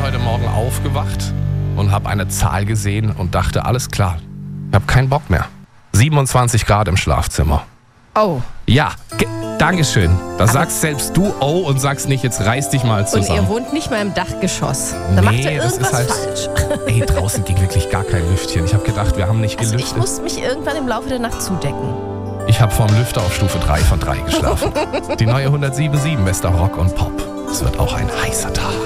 heute Morgen aufgewacht und habe eine Zahl gesehen und dachte, alles klar, ich habe keinen Bock mehr. 27 Grad im Schlafzimmer. Oh. Ja, Dankeschön. Da sagst selbst du und sagst nicht, jetzt reiß dich mal zusammen. Und ihr wohnt nicht mal im Dachgeschoss. Da macht ihr irgendwas falsch. Ey, draußen ging wirklich gar kein Lüftchen. Ich habe gedacht, wir haben nicht gelüftet. Ich muss mich irgendwann im Laufe der Nacht zudecken. Ich habe vorm Lüfter auf Stufe 3 von 3 geschlafen. Die neue 107.7 bester Rock und Pop. Es wird auch ein heißer Tag.